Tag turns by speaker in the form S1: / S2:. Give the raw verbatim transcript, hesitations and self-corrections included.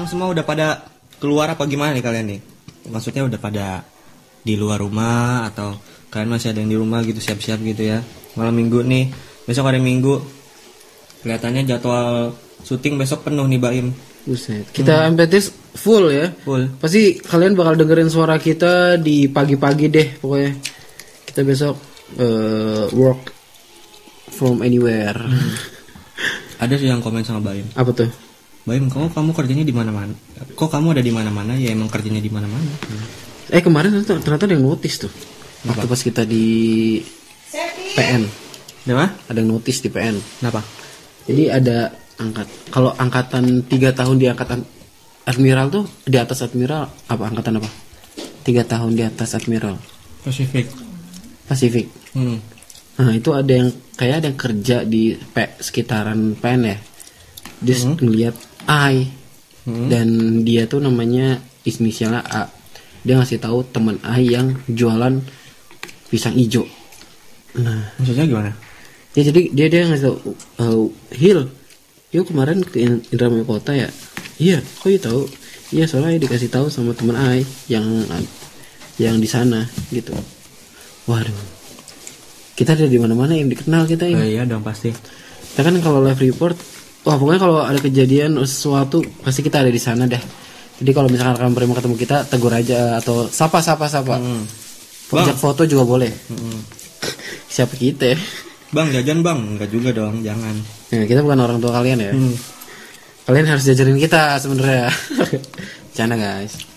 S1: semua udah pada keluar apa gimana nih kalian nih? Maksudnya udah pada di luar rumah atau kalian masih ada yang di rumah gitu siap-siap gitu ya? Malam minggu nih, besok hari Minggu. Kelihatannya jadwal syuting besok penuh nih Baim.
S2: Buset. Kita hmm. M P T full ya.
S1: Full.
S2: Pasti kalian bakal dengerin suara kita di pagi-pagi deh pokoknya. Kita besok uh, work from anywhere.
S1: Hmm. Ada sih yang komen sama Baim.
S2: Apa tuh?
S1: Baim, kamu kamu kerjanya di mana-mana? Kok kamu ada di mana-mana? Ya emang kerjanya di mana-mana. Hmm.
S2: Eh kemarin ternyata, ternyata ada yang notice tuh. Waktu pas kita di P N.
S1: Kenapa?
S2: Ada yang notice di P N.
S1: Kenapa?
S2: Jadi ada angkat. Kalau angkatan tiga tahun di angkatan admiral tuh di atas admiral apa angkatan apa? Tiga tahun di atas admiral.
S1: Pasifik.
S2: Pasifik.
S1: Hmm.
S2: Nah itu ada yang kayak ada yang kerja di P, sekitaran P N ya. Dia hmm. ngeliat I hmm. dan dia tuh namanya inisialnya A. Dia ngasih tahu teman I yang jualan pisang hijau. Nah,
S1: maksudnya gimana?
S2: Ya jadi dia dia ngasih tahu uh, Hil, yuk kemarin ke Indramayu Kota ya. Iya, kok you tahu? Iya soalnya dikasih tahu sama teman I yang yang di sana gitu. Waduh, kita ada di mana-mana yang dikenal kita ini.
S1: Oh, iya dong pasti.
S2: Kita kan kalau live report, wah pokoknya kalau ada kejadian sesuatu pasti kita ada di sana deh. Jadi kalau misalkan kalian pernah ketemu kita tegur aja atau sapa sapa sapa. Hmm. Ajak foto juga boleh. Hmm. Siapa kita?
S1: Bang jajan bang, enggak juga dong, jangan.
S2: Ya, kita bukan orang tua kalian ya. Hmm. Kalian harus jajarin kita sebenarnya. Canda guys.